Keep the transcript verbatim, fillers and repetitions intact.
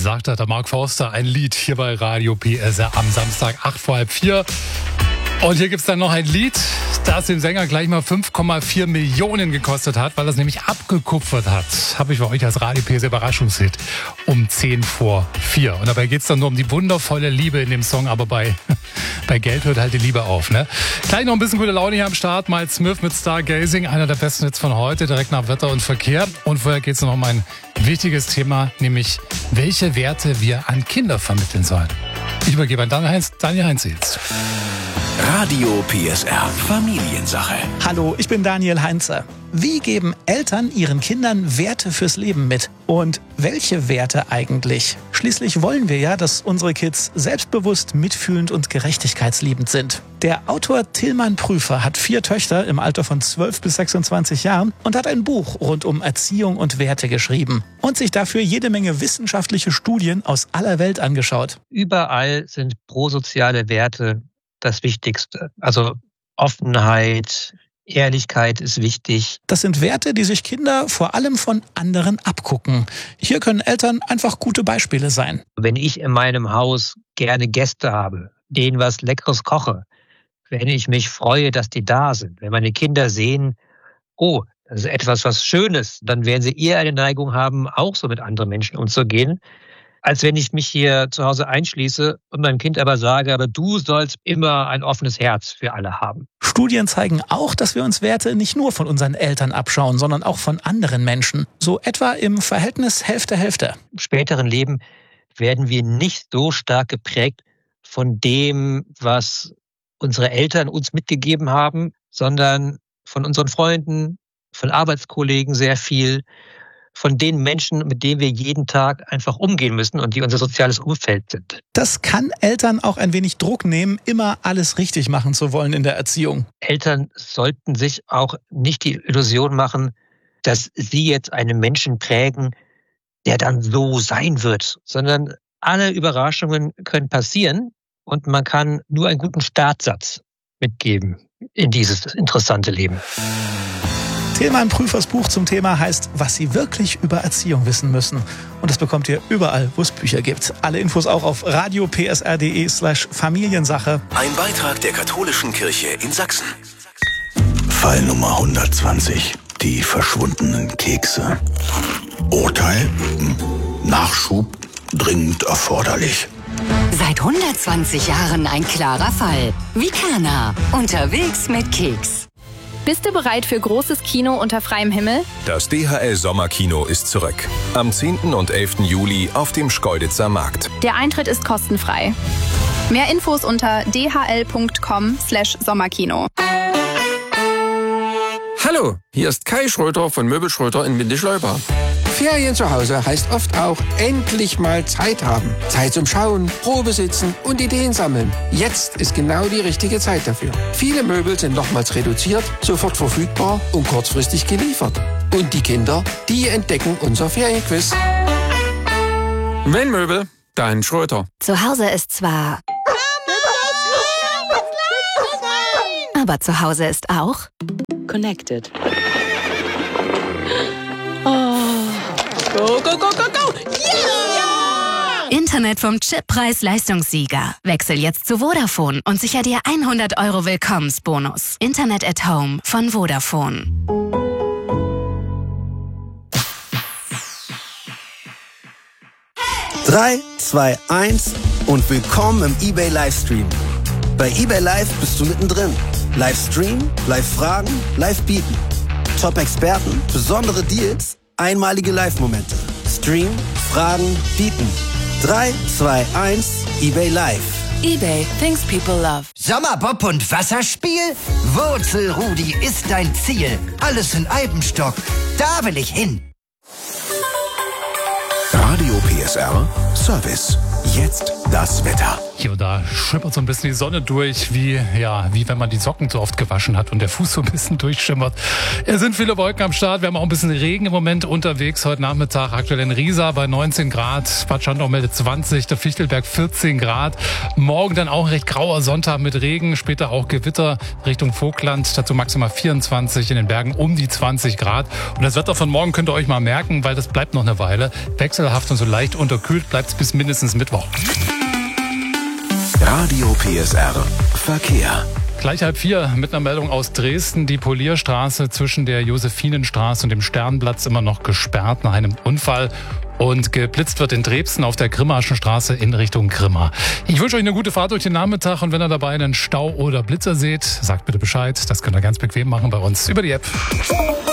sagte der Mark Forster, ein Lied hier bei Radio P S R am Samstag, acht vor halb vier. Und hier gibt's dann noch ein Lied, das den Sänger gleich mal fünf Komma vier Millionen gekostet hat, weil er es nämlich abgekupfert hat. Habe ich bei euch als Radio P S R Überraschungshit um zehn vor vier. Und dabei geht's dann nur um die wundervolle Liebe in dem Song, aber bei, bei Geld hört halt die Liebe auf, ne? Gleich noch ein bisschen gute Laune hier am Start. Miles Smith mit Stargazing, einer der besten Hits von heute, direkt nach Wetter und Verkehr. Und vorher geht's noch um ein wichtiges Thema, nämlich welche Werte wir an Kinder vermitteln sollen. Ich übergebe an Daniel Heinz, Daniel Heinz jetzt. Radio P S R Familiensache. Hallo, ich bin Daniel Heinze. Wie geben Eltern ihren Kindern Werte fürs Leben mit? Und welche Werte eigentlich? Schließlich wollen wir ja, dass unsere Kids selbstbewusst, mitfühlend und gerechtigkeitsliebend sind. Der Autor Tilman Prüfer hat vier Töchter im Alter von zwölf bis sechsundzwanzig Jahren und hat ein Buch rund um Erziehung und Werte geschrieben und sich dafür jede Menge wissenschaftliche Studien aus aller Welt angeschaut. Überall sind prosoziale Werte das Wichtigste. Also Offenheit, Ehrlichkeit ist wichtig. Das sind Werte, die sich Kinder vor allem von anderen abgucken. Hier können Eltern einfach gute Beispiele sein. Wenn ich in meinem Haus gerne Gäste habe, denen was Leckeres koche, wenn ich mich freue, dass die da sind, wenn meine Kinder sehen, oh, das ist etwas, was Schönes, dann werden sie eher eine Neigung haben, auch so mit anderen Menschen umzugehen, als wenn ich mich hier zu Hause einschließe und meinem Kind aber sage, aber du sollst immer ein offenes Herz für alle haben. Studien zeigen auch, dass wir uns Werte nicht nur von unseren Eltern abschauen, sondern auch von anderen Menschen. So etwa im Verhältnis Hälfte-Hälfte. Im späteren Leben werden wir nicht so stark geprägt von dem, was unsere Eltern uns mitgegeben haben, sondern von unseren Freunden, von Arbeitskollegen sehr viel, von den Menschen, mit denen wir jeden Tag einfach umgehen müssen und die unser soziales Umfeld sind. Das kann Eltern auch ein wenig Druck nehmen, immer alles richtig machen zu wollen in der Erziehung. Eltern sollten sich auch nicht die Illusion machen, dass sie jetzt einen Menschen prägen, der dann so sein wird, sondern alle Überraschungen können passieren und man kann nur einen guten Startsatz mitgeben in dieses interessante Leben. Tilman Prüfers Buch zum Thema heißt, was Sie wirklich über Erziehung wissen müssen. Und das bekommt ihr überall, wo es Bücher gibt. Alle Infos auch auf radiopsr.de slash Familiensache. Ein Beitrag der Katholischen Kirche in Sachsen. Fall Nummer hundertzwanzig. Die verschwundenen Kekse. Urteil? Nachschub dringend erforderlich. Seit hundertzwanzig Jahren ein klarer Fall. Vikana. Unterwegs mit Keks. Bist du bereit für großes Kino unter freiem Himmel? Das D H L Sommerkino ist zurück. Am zehnten und elften Juli auf dem Schkeuditzer Markt. Der Eintritt ist kostenfrei. Mehr Infos unter d h l punkt com slash sommerkino. Hallo, hier ist Kai Schröter von Möbel Schröter in Windischleuba. Ferien zu Hause heißt oft auch endlich mal Zeit haben. Zeit zum Schauen, Probe sitzen und Ideen sammeln. Jetzt ist genau die richtige Zeit dafür. Viele Möbel sind nochmals reduziert, sofort verfügbar und kurzfristig geliefert. Und die Kinder, die entdecken unser Ferienquiz. Wenn Möbel, dann Schröter. Zu Hause ist zwar... Aber zu Hause ist auch... Connected. Oh. Go, go, go, go, go! Yeah! Internet vom Chippreis-Leistungssieger. Wechsel jetzt zu Vodafone und sicher dir hundert Euro Willkommensbonus. Internet at Home von Vodafone. drei, zwei, eins und willkommen im eBay Livestream. Bei eBay Live bist du mittendrin. Livestream, Live-Fragen, Live-Bieten. Top-Experten, besondere Deals, einmalige Live-Momente. Stream, Fragen, Bieten. drei, zwei, eins, eBay Live. eBay, things people love. Sommerbob und Wasserspiel? Wurzelrudi ist dein Ziel. Alles in Alpenstock. Da will ich hin. Radio P S R Service. Jetzt das Wetter. Hier und da schimmert so ein bisschen die Sonne durch, wie, ja, wie wenn man die Socken so oft gewaschen hat und der Fuß so ein bisschen durchschimmert. Es sind viele Wolken am Start. Wir haben auch ein bisschen Regen im Moment unterwegs. Heute Nachmittag aktuell in Riesa bei neunzehn Grad. Bad Schandau meldet zwanzig, der Fichtelberg vierzehn Grad. Morgen dann auch ein recht grauer Sonntag mit Regen. Später auch Gewitter Richtung Vogtland. Dazu maximal vierundzwanzig, in den Bergen um die zwanzig Grad. Und das Wetter von morgen könnt ihr euch mal merken, weil das bleibt noch eine Weile. Wechselhaft und so leicht unterkühlt bleibt es bis mindestens Mittwoch. Radio P S R Verkehr. Gleich halb vier mit einer Meldung aus Dresden. Die Polierstraße zwischen der Josephinenstraße und dem Sternplatz immer noch gesperrt nach einem Unfall. Und geblitzt wird in Dresden auf der Grimmaschenstraße in Richtung Grimma. Ich wünsche euch eine gute Fahrt durch den Nachmittag. Und wenn ihr dabei einen Stau oder Blitzer seht, sagt bitte Bescheid. Das könnt ihr ganz bequem machen bei uns über die App.